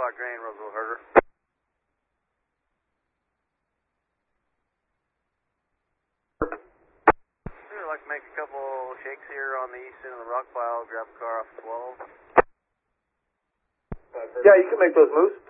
Drain, Roseville Herder. I'd like to make a couple shakes here on the east end of the rock pile, grab a car off 12. Yeah, you can make those moves.